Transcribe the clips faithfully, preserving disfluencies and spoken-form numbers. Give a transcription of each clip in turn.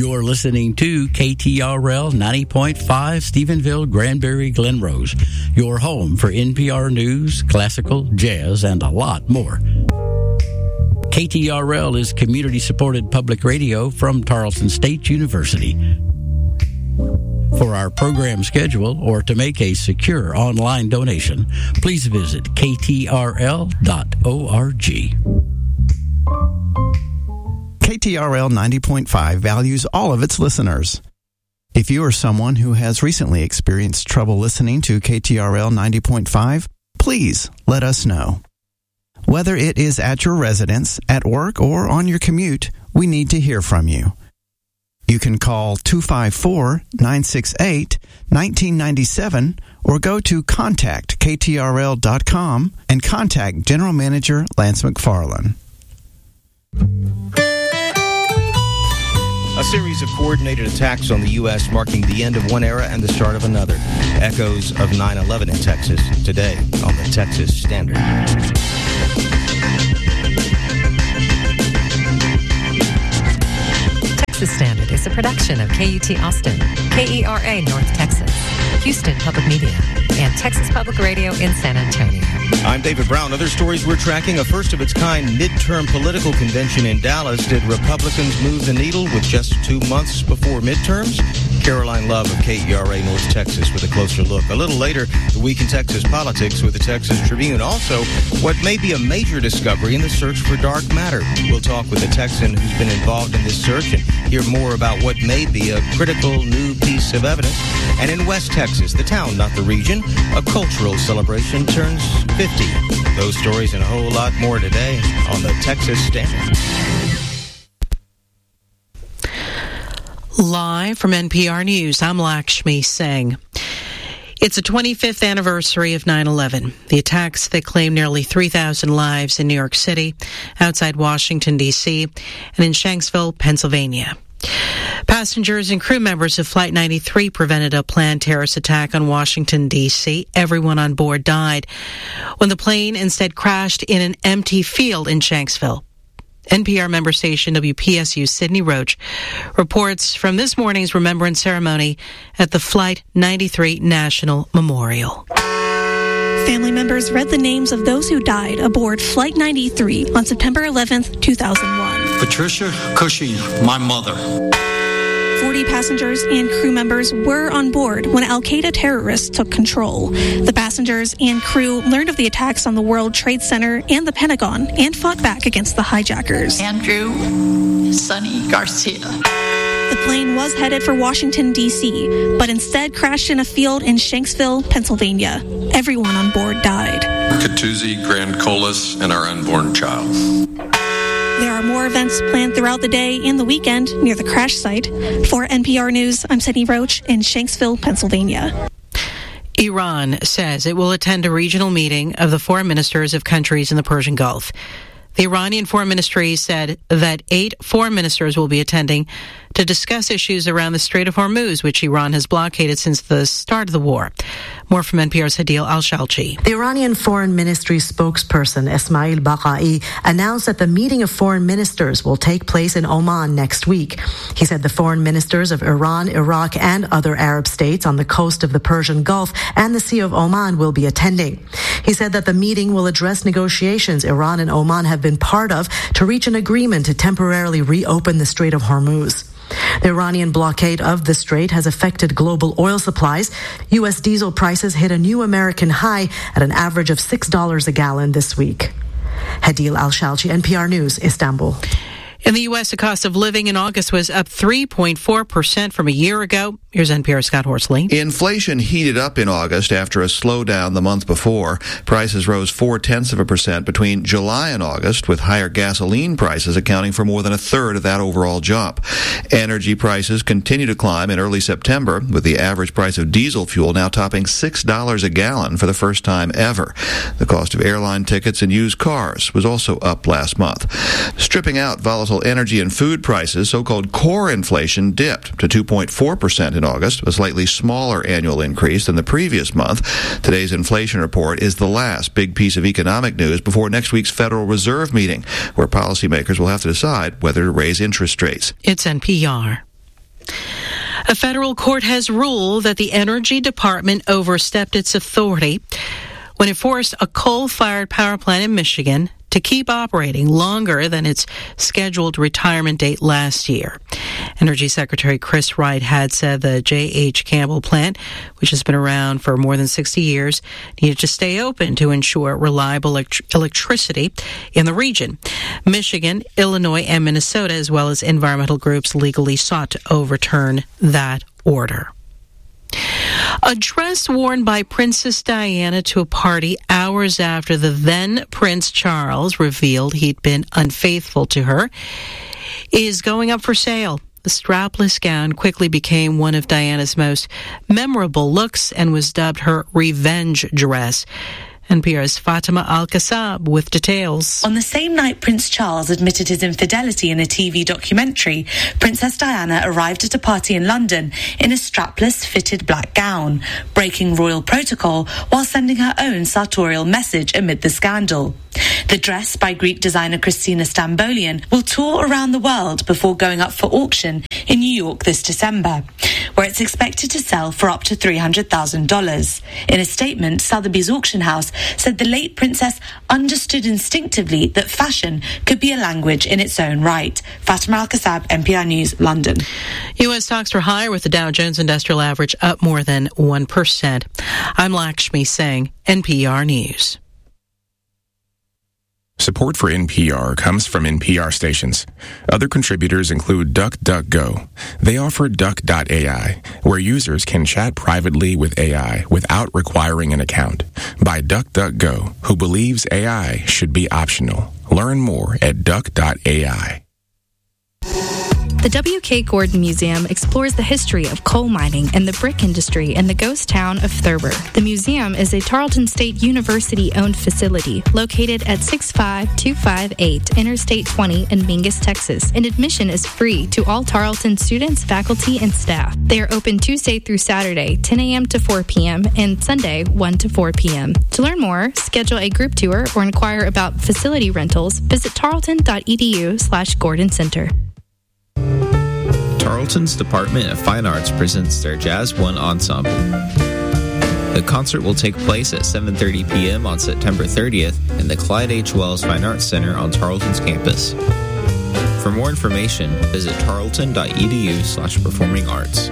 You're listening to K T R L ninety point five, Stephenville, Granbury, Glen Rose, your home for N P R news, classical, jazz, and a lot more. K T R L is community-supported public radio from Tarleton State University. For our program schedule or to make a secure online donation, please visit k t r l dot org. K T R L ninety point five values all of its listeners. If you are someone who has recently experienced trouble listening to K T R L ninety point five, please let us know. Whether it is at your residence, at work, or on your commute, we need to hear from you. You can call two five four, nine six eight, one nine nine seven or go to contact k t r l dot com and contact General Manager Lance McFarland. A series of coordinated attacks on the U S marking the end of one era and the start of another. Echoes of nine eleven in Texas today on the Texas Standard. Texas Standard is a production of K U T Austin, K E R A North Texas, Houston Public Media, and Texas Public Radio in San Antonio. I'm David Brown. Other stories we're tracking: a first-of-its-kind midterm political convention in Dallas. Did Republicans move the needle with just two months before midterms? Caroline Love of K E R A North Texas with a closer look. A little later, the week in Texas politics with the Texas Tribune. Also, what may be a major discovery in the search for dark matter. We'll talk with a Texan who's been involved in this search and hear more about what may be a critical new piece of evidence. And in West Texas, the town, not the region, a cultural celebration turns fifty. Those stories and a whole lot more today on the Texas Standard. Live from N P R News, I'm Lakshmi Singh. It's the twenty-fifth anniversary of nine eleven, the attacks that claimed nearly three thousand lives in New York City, outside Washington, D C, and in Shanksville, Pennsylvania. Passengers and crew members of Flight ninety-three prevented a planned terrorist attack on Washington, D C. Everyone on board died when the plane instead crashed in an empty field in Shanksville. N P R member station W P S U Sydney Roach reports from this morning's remembrance ceremony at the Flight ninety-three National Memorial. Family members read the names of those who died aboard Flight ninety-three on September eleventh, two thousand one. Patricia Cushing, my mother. forty passengers and crew members were on board when Al-Qaeda terrorists took control. The passengers and crew learned of the attacks on the World Trade Center and the Pentagon and fought back against the hijackers. Andrew Sonny Garcia. The plane was headed for Washington, D C, but instead crashed in a field in Shanksville, Pennsylvania. Everyone on board died. Katuzi Grand Colas and our unborn child. There are more events planned throughout the day and the weekend near the crash site. For N P R News, I'm Sydney Roach in Shanksville, Pennsylvania. Iran says it will attend a regional meeting of the foreign ministers of countries in the Persian Gulf. The Iranian Foreign Ministry said that eight foreign ministers will be attending to discuss issues around the Strait of Hormuz, which Iran has blockaded since the start of the war. More from N P R's Hadil Al-Shalchi. The Iranian Foreign Ministry spokesperson Esmail Baqai announced that the meeting of foreign ministers will take place in Oman next week. He said the foreign ministers of Iran, Iraq, and other Arab states on the coast of the Persian Gulf and the Sea of Oman will be attending. He said that the meeting will address negotiations Iran and Oman have been part of to reach an agreement to temporarily reopen the Strait of Hormuz. The Iranian blockade of the strait has affected global oil supplies. U S diesel prices hit a new American high at an average of six dollars a gallon this week. Hadil Al-Shalchi, N P R News, Istanbul. In the U S, the cost of living in August was up three point four percent from a year ago. Here's N P R's Scott Horsley. Inflation heated up in August after a slowdown the month before. Prices rose four-tenths of a percent between July and August, with higher gasoline prices accounting for more than a third of that overall jump. Energy prices continue to climb in early September, with the average price of diesel fuel now topping six dollars a gallon for the first time ever. The cost of airline tickets and used cars was also up last month. Stripping out volatile energy and food prices, so-called core inflation dipped to two point four percent in August, a slightly smaller annual increase than the previous month. Today's inflation report is the last big piece of economic news before next week's Federal Reserve meeting, where policymakers will have to decide whether to raise interest rates. It's N P R. A federal court has ruled that the Energy Department overstepped its authority when it forced a coal-fired power plant in Michigan to keep operating longer than its scheduled retirement date last year. Energy Secretary Chris Wright had said the J H. Campbell plant, which has been around for more than sixty years, needed to stay open to ensure reliable elect- electricity in the region. Michigan, Illinois, and Minnesota, as well as environmental groups, legally sought to overturn that order. A dress worn by Princess Diana to a party hours after the then Prince Charles revealed he'd been unfaithful to her is going up for sale. The strapless gown quickly became one of Diana's most memorable looks and was dubbed her revenge dress. N P R's Fatima Al-Kassab with details. On the same night Prince Charles admitted his infidelity in a T V documentary, Princess Diana arrived at a party in London in a strapless fitted black gown, breaking royal protocol while sending her own sartorial message amid the scandal. The dress by Greek designer Christina Stambolian will tour around the world before going up for auction in New York this December, where it's expected to sell for up to three hundred thousand dollars. In a statement, Sotheby's auction house said the late princess understood instinctively that fashion could be a language in its own right. Fatima Al-Kassab, N P R News, London. U S stocks were higher with the Dow Jones Industrial Average up more than one percent. I'm Lakshmi Singh, N P R News. Support for N P R comes from N P R stations. Other contributors include DuckDuckGo. They offer Duck dot A I, where users can chat privately with A I without requiring an account. By DuckDuckGo, who believes A I should be optional. Learn more at Duck dot A I. The W K. Gordon Museum explores the history of coal mining and the brick industry in the ghost town of Thurber. The museum is a Tarleton State University-owned facility located at six five two five eight Interstate twenty in Mingus, Texas, and admission is free to all Tarleton students, faculty, and staff. They are open Tuesday through Saturday, ten a.m. to four p.m., and Sunday, one to four p.m. To learn more, schedule a group tour, or inquire about facility rentals, visit tarleton.edu slash Gordon Center. Tarleton's Department of Fine Arts presents their Jazz One Ensemble. The concert will take place at seven thirty p.m. on September thirtieth in the Clyde H. Wells Fine Arts Center on Tarleton's campus. For more information, visit tarleton.edu slash performing arts.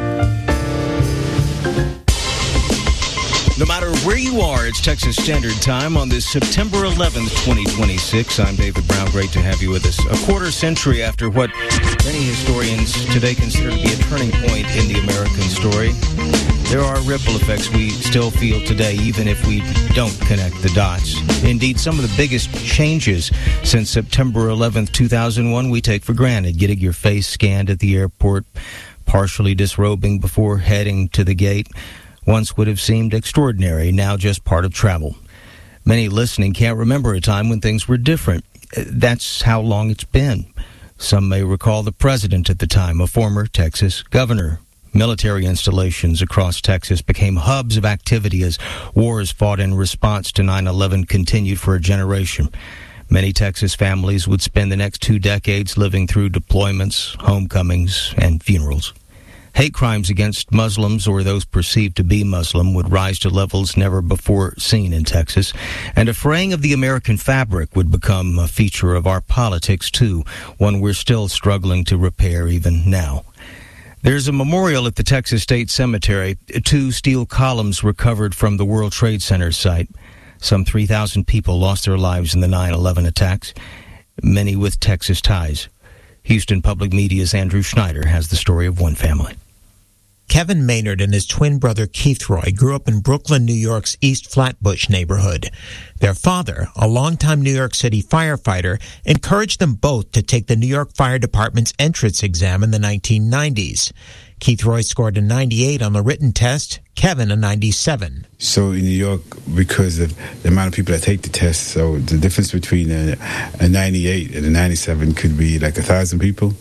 No matter where you are, it's Texas Standard Time on this September eleventh, twenty twenty-six. I'm David Brown. Great to have you with us. A quarter century after what many historians today consider to be a turning point in the American story, there are ripple effects we still feel today, even if we don't connect the dots. Indeed, some of the biggest changes since September eleventh, two thousand one, we take for granted. Getting your face scanned at the airport, partially disrobing before heading to the gate, once would have seemed extraordinary, now just part of travel. Many listening can't remember a time when things were different. That's how long it's been. Some may recall the president at the time, a former Texas governor. Military installations across Texas became hubs of activity as wars fought in response to nine eleven continued for a generation. Many Texas families would spend the next two decades living through deployments, homecomings, and funerals. Hate crimes against Muslims or those perceived to be Muslim would rise to levels never before seen in Texas, and a fraying of the American fabric would become a feature of our politics, too, one we're still struggling to repair even now. There's a memorial at the Texas State Cemetery, two steel columns recovered from the World Trade Center site. Some three thousand people lost their lives in the nine eleven attacks, many with Texas ties. Houston Public Media's Andrew Schneider has the story of one family. Kevin Maynard and his twin brother Keith Roy grew up in Brooklyn, New York's East Flatbush neighborhood. Their father, a longtime New York City firefighter, encouraged them both to take the New York Fire Department's entrance exam in the nineteen nineties. Keith Roy scored a ninety-eight on the written test, Kevin a ninety-seven. So in New York, because of the amount of people that take the test, so the difference between a, a ninety-eight and a ninety-seven could be like a thousand people.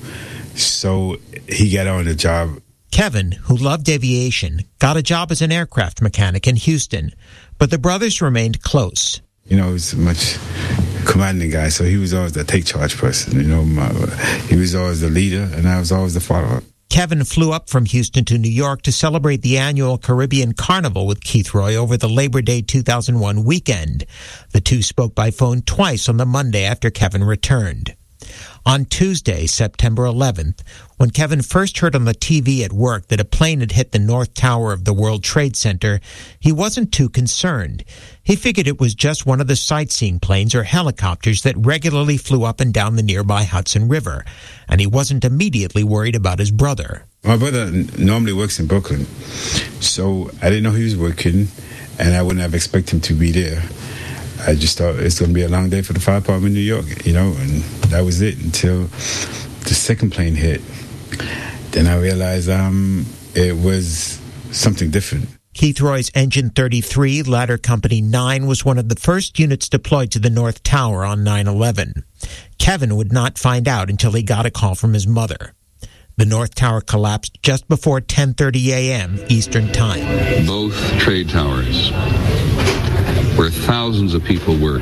So he got on the job. Kevin, who loved aviation, got a job as an aircraft mechanic in Houston, but the brothers remained close. You know, he was a much commanding guy, so he was always the take-charge person. You know, my, he was always the leader, and I was always the follower. Kevin flew up from Houston to New York to celebrate the annual Caribbean Carnival with Keith Roy over the Labor Day two thousand one weekend. The two spoke by phone twice on the Monday after Kevin returned. On Tuesday, September eleventh, when Kevin first heard on the T V at work that a plane had hit the North Tower of the World Trade Center, he wasn't too concerned. He figured it was just one of the sightseeing planes or helicopters that regularly flew up and down the nearby Hudson River, and he wasn't immediately worried about his brother. My brother normally works in Brooklyn, so I didn't know he was working, and I wouldn't have expected him to be there. I just thought it's going to be a long day for the fire department in New York, you know, and that was it until the second plane hit. Then I realized um, it was something different. Keith Roy's Engine thirty-three, Ladder Company nine, was one of the first units deployed to the North Tower on nine eleven. Kevin would not find out until he got a call from his mother. The North Tower collapsed just before ten thirty a.m. Eastern Time. Both trade towers, where thousands of people work,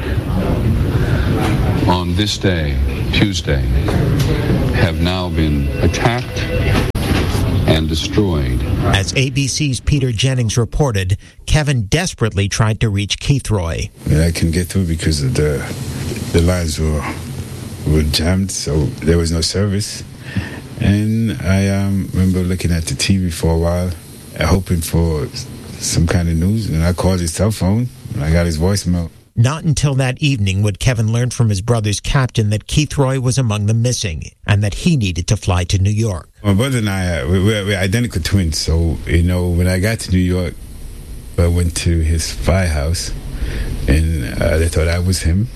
on this day, Tuesday, have now been attacked and destroyed. As A B C's Peter Jennings reported, Kevin desperately tried to reach Keith Roy. I couldn't get through because of the the lines were were jammed, so there was no service. And I um, remember looking at the T V for a while, hoping for some kind of news, and I called his cell phone, and I got his voicemail. Not until that evening would Kevin learn from his brother's captain that Keith Roy was among the missing and that he needed to fly to New York. My brother and I, uh, we, we're, we're identical twins, so, you know, when I got to New York, I went to his firehouse, and uh, they thought I was him.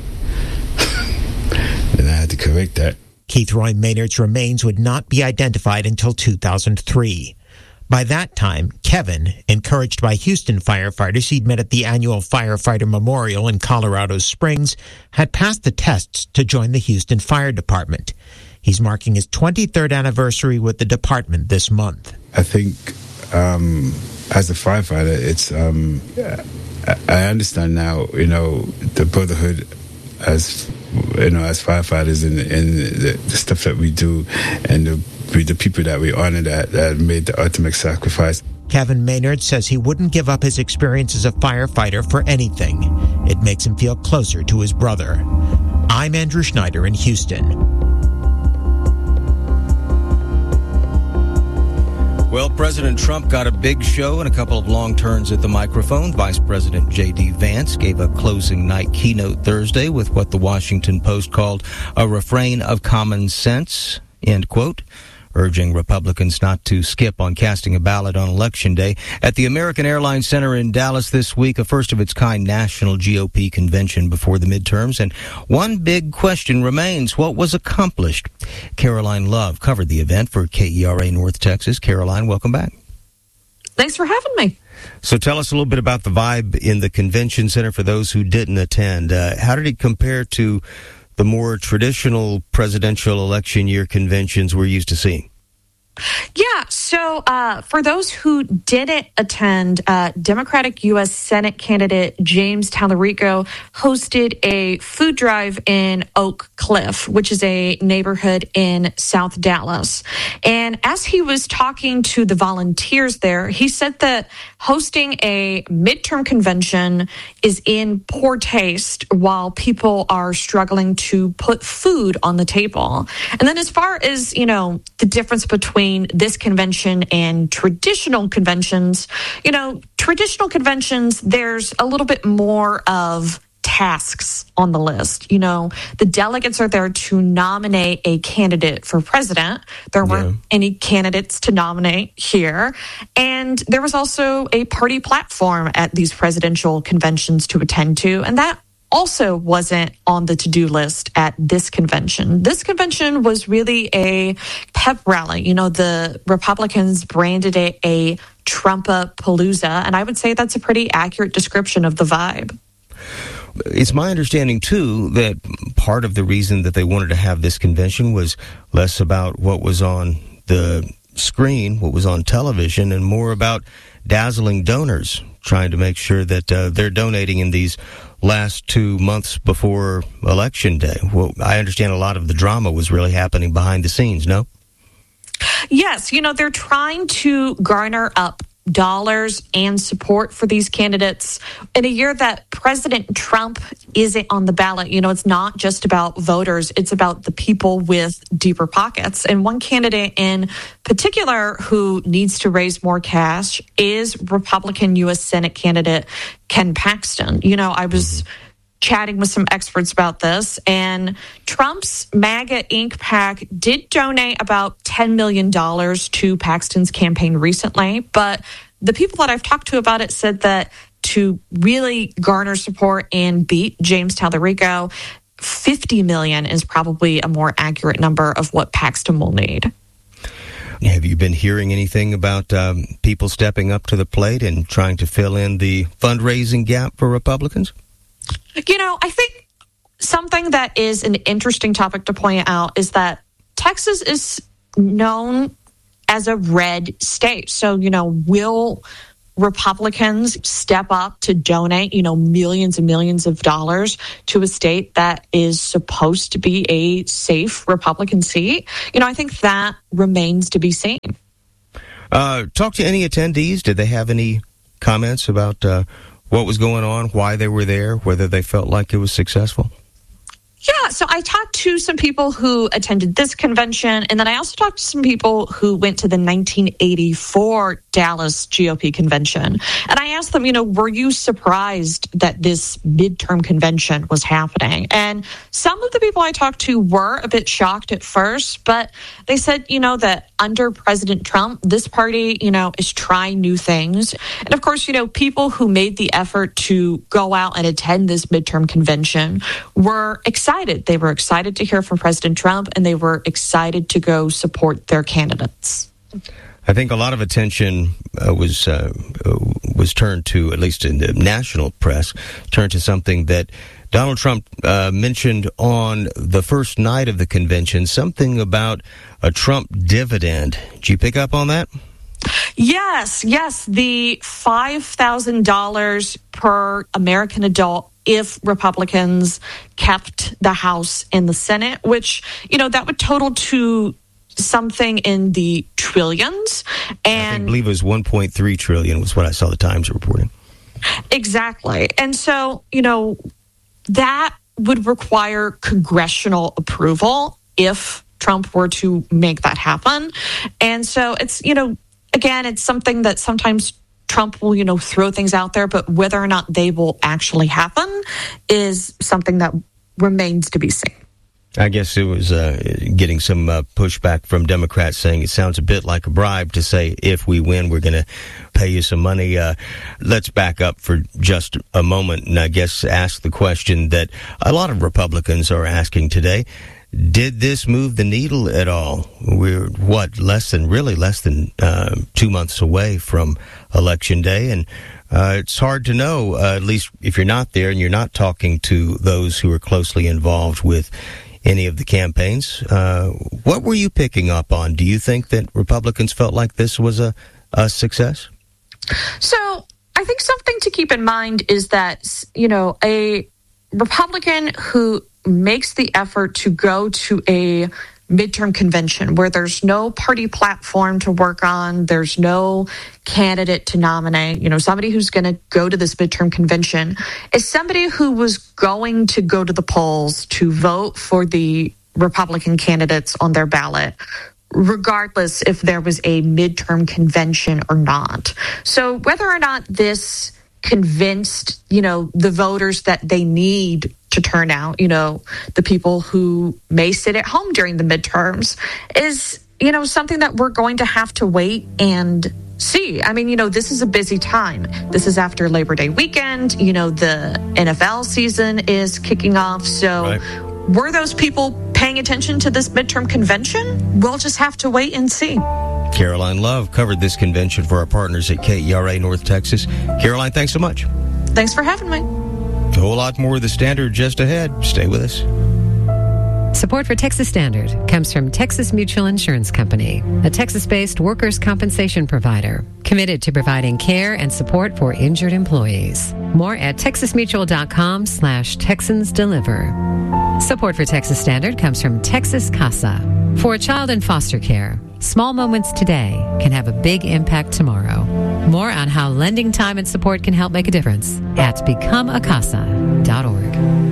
And I had to correct that. Keith Roy Maynard's remains would not be identified until two thousand three. By that time, Kevin, encouraged by Houston firefighters he'd met at the annual Firefighter Memorial in Colorado Springs, had passed the tests to join the Houston Fire Department. He's marking his twenty-third anniversary with the department this month. I think um, as a firefighter, it's um, I understand now, you know, the brotherhood as you know, as firefighters, and, and the, the stuff that we do, and the, the people that we honor that, that made the ultimate sacrifice. Kevin Maynard says he wouldn't give up his experience as a firefighter for anything. It makes him feel closer to his brother. I'm Andrew Schneider in Houston. Well, President Trump got a big show and a couple of long turns at the microphone. Vice President J D. Vance gave a closing night keynote Thursday with what the Washington Post called a refrain of common sense, end quote, urging Republicans not to skip on casting a ballot on Election Day. At the American Airlines Center in Dallas this week, a first-of-its-kind national G O P convention before the midterms, and one big question remains: what was accomplished? Caroline Love covered the event for K E R A North Texas. Caroline, welcome back. Thanks for having me. So tell us a little bit about the vibe in the convention center for those who didn't attend. Uh, how did it compare to the more traditional presidential election year conventions we're used to seeing? Yeah, so uh, for those who didn't attend, uh, Democratic U S Senate candidate James Tallarico hosted a food drive in Oak Cliff, which is a neighborhood in South Dallas. And as he was talking to the volunteers there, he said that hosting a midterm convention is in poor taste while people are struggling to put food on the table. And then as far as, you know, the difference between this convention and traditional conventions, you know, traditional conventions, there's a little bit more of tasks on the list. You know, the delegates are there to nominate a candidate for president. There weren't yeah. any candidates to nominate here. And there was also a party platform at these presidential conventions to attend to. And that also wasn't on the to-do list at this convention. This convention was really a pep rally. You know, the Republicans branded it a Trump-a-palooza, and I would say that's a pretty accurate description of the vibe. It's my understanding, too, that part of the reason that they wanted to have this convention was less about what was on the screen, what was on television, and more about dazzling donors, trying to make sure that uh, they're donating in these last two months before Election Day. Well, I understand a lot of the drama was really happening behind the scenes, no? Yes, you know, they're trying to garner up dollars and support for these candidates in a year that President Trump isn't on the ballot. You know, it's not just about voters, it's about the people with deeper pockets. And one candidate in particular who needs to raise more cash is Republican U S Senate candidate Ken Paxton. You know, I was chatting with some experts about this, and Trump's MAGA Incorporated PAC did donate about ten million dollars to Paxton's campaign recently, but the people that I've talked to about it said that to really garner support and beat James Tallarico, fifty million dollars is probably a more accurate number of what Paxton will need. Have you been hearing anything about um, people stepping up to the plate and trying to fill in the fundraising gap for Republicans? You know, I think something that is an interesting topic to point out is that Texas is known as a red state. So, you know, will Republicans step up to donate, you know, millions and millions of dollars to a state that is supposed to be a safe Republican seat? You know, I think that remains to be seen. Uh, talk to any attendees. Did they have any comments about uh, what was going on, why they were there, whether they felt like it was successful? Yeah, so I talked to some people who attended this convention, and then I also talked to some people who went to the nineteen eighty-four Dallas G O P convention. And I asked them, you know, were you surprised that this midterm convention was happening? And some of the people I talked to were a bit shocked at first, but they said, you know, that under President Trump, this party, you know, is trying new things. And of course, you know, people who made the effort to go out and attend this midterm convention were excited. They were excited to hear from President Trump, and they were excited to go support their candidates. I think a lot of attention uh, was uh, was turned to, at least in the national press, turned to something that Donald Trump uh, mentioned on the first night of the convention, something about a Trump dividend. Did you pick up on that? Yes, yes. The five thousand dollars per American adult if Republicans kept the House and the Senate, which, you know, that would total to something in the trillions. And I believe it was one point three trillion was what I saw the Times reporting. Exactly. And so, you know, that would require congressional approval if Trump were to make that happen. And so it's, you know, again, it's something that sometimes Trump will, you know, throw things out there, but whether or not they will actually happen is something that remains to be seen. I guess it was uh, getting some uh, pushback from Democrats saying it sounds a bit like a bribe to say, if we win, we're going to pay you some money. Uh, let's back up for just a moment and I guess ask the question that a lot of Republicans are asking today. Did this move the needle at all? We're, what, less than, really less than uh, two months away from Election Day, and uh, it's hard to know, uh, at least if you're not there and you're not talking to those who are closely involved with any of the campaigns. Uh, what were you picking up on? Do you think that Republicans felt like this was a, a success? So I think something to keep in mind is that, you know, a Republican who makes the effort to go to a midterm convention where there's no party platform to work on, there's no candidate to nominate, you know, somebody who's going to go to this midterm convention is somebody who was going to go to the polls to vote for the Republican candidates on their ballot, regardless if there was a midterm convention or not. So whether or not this convinced, you know, the voters that they need to turn out, you know, the people who may sit at home during the midterms is, you know, something that we're going to have to wait and see. I mean, you know, this is a busy time. This is after Labor Day weekend. You know, the N F L season is kicking off. So right. Were those people paying attention to this midterm convention? We'll just have to wait and see. Caroline Love covered this convention for our partners at K E R A North Texas. Caroline, thanks so much. Thanks for having me. A whole lot more of the Standard just ahead. Stay with us. Support for Texas Standard comes from Texas Mutual Insurance Company, a Texas-based workers' compensation provider committed to providing care and support for injured employees. More at texasmutual.com slash Texans Deliver. Support for Texas Standard comes from Texas CASA. For a child in foster care, Small moments today can have a big impact tomorrow. More on how lending time and support can help make a difference at become a casa dot org.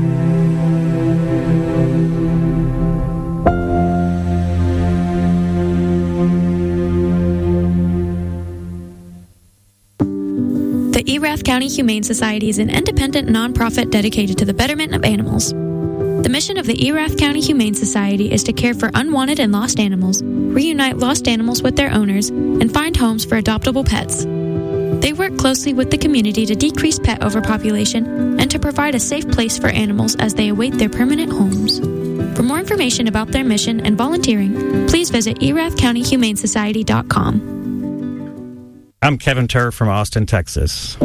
The Erath County Humane Society is an independent nonprofit dedicated to the betterment of animals. The mission of the Erath County Humane Society is to care for unwanted and lost animals, reunite lost animals with their owners, and find homes for adoptable pets. They work closely with the community to decrease pet overpopulation and to provide a safe place for animals as they await their permanent homes. For more information about their mission and volunteering, please visit erath county humane society dot com. I'm Kevin Turr from Austin, Texas.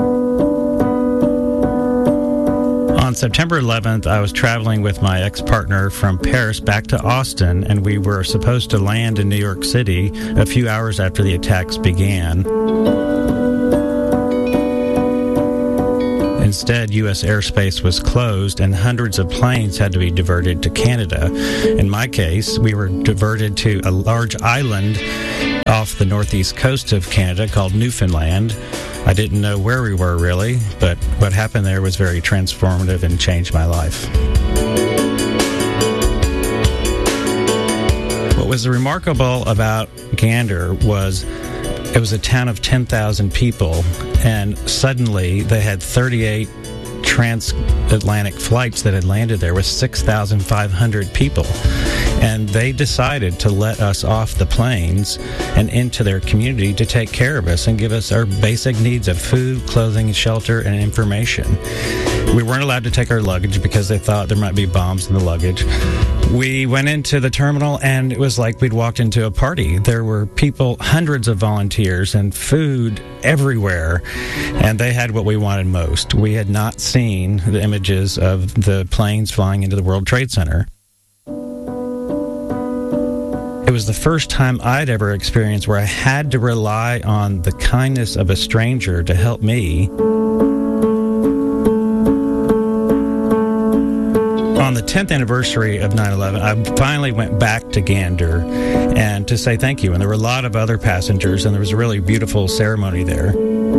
On September eleventh, I was traveling with my ex-partner from Paris back to Austin, and we were supposed to land in New York City a few hours after the attacks began. Instead, U S airspace was closed and hundreds of planes had to be diverted to Canada. In my case, we were diverted to a large island off the northeast coast of Canada called Newfoundland. I didn't know where we were really, but what happened there was very transformative and changed my life. What was remarkable about Gander was it was a town of ten thousand people, and suddenly they had thirty-eight transatlantic flights that had landed there with six thousand five hundred people. And they decided to let us off the planes and into their community to take care of us and give us our basic needs of food, clothing, shelter, and information. We weren't allowed to take our luggage because they thought there might be bombs in the luggage. We went into the terminal and it was like we'd walked into a party. There were people, hundreds of volunteers, and food everywhere, and they had what we wanted most. We had not seen the images of the planes flying into the World Trade Center. It was the first time I'd ever experienced where I had to rely on the kindness of a stranger to help me. On the tenth anniversary of nine eleven, I finally went back to Gander and to say thank you. And there were a lot of other passengers, and there was a really beautiful ceremony there.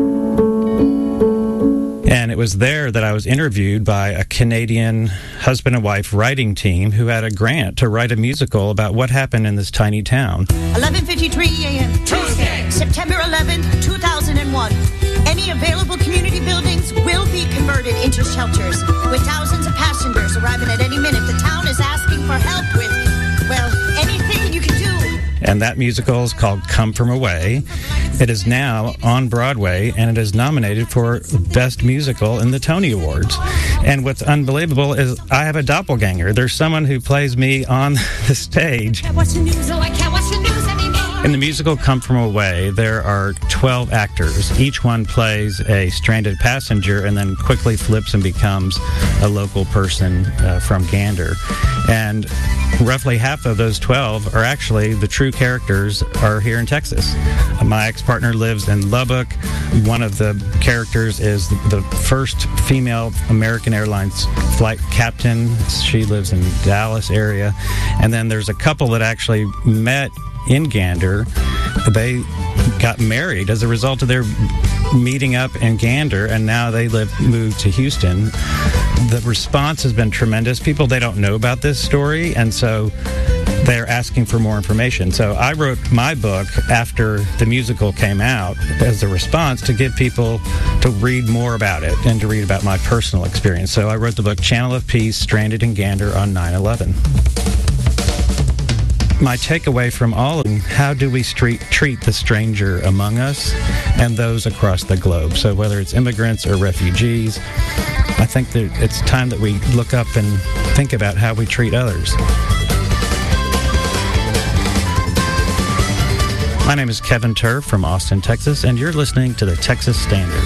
And it was there that I was interviewed by a Canadian husband and wife writing team who had a grant to write a musical about what happened in this tiny town. eleven fifty-three a.m. Tuesday, September eleventh, two thousand one. Any available community buildings will be converted into shelters. With thousands of passengers arriving at any minute, the town is asking for help with, well, anything you can do. And that musical is called Come From Away. It is now on Broadway, and it is nominated for Best Musical in the Tony Awards. And what's unbelievable is I have a doppelganger. There's someone who plays me on the stage. Can't watch the news, oh, I can't watch the news anymore. In the musical Come From Away, there are twelve actors. Each one plays a stranded passenger and then quickly flips and becomes a local person uh, from Gander. And roughly half of those twelve are actually the true characters are here in Texas. My ex-partner lives in Lubbock. One of the characters is the first female American Airlines flight captain. She lives in the Dallas area. And then there's a couple that actually met in Gander. They got married as a result of their meeting up in Gander, and now they live moved to Houston. The response has been tremendous. People, they don't know about this story, and so they're asking for more information. So I wrote my book after the musical came out as a response to get people to read more about it and to read about my personal experience. So I wrote the book Channel of Peace, Stranded in Gander on nine eleven. My takeaway from all of them, how do we street, treat the stranger among us and those across the globe? So whether it's immigrants or refugees, I think that it's time that we look up and think about how we treat others. My name is Kevin Turr from Austin, Texas, and you're listening to the Texas Standard.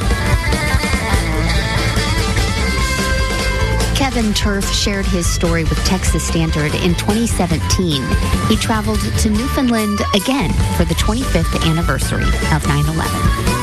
Kevin Turf shared his story with Texas Standard in twenty seventeen. He traveled to Newfoundland again for the twenty-fifth anniversary of nine eleven.